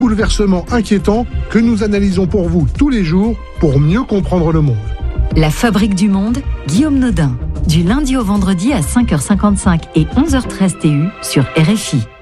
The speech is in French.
bouleversements inquiétants que nous analysons pour vous tous les jours pour mieux comprendre le monde. La Fabrique du Monde, Guillaume Nodin. Du lundi au vendredi à 5h55 et 11h13 TU sur RFI.